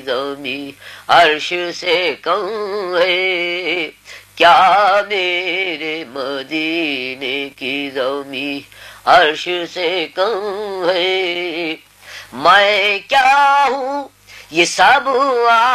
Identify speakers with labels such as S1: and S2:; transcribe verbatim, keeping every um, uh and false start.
S1: ज़मी अर्श से कम है, क्या मेरे मदीने की ज़मी अर्श से कम है। मैं क्या हूँ ये सब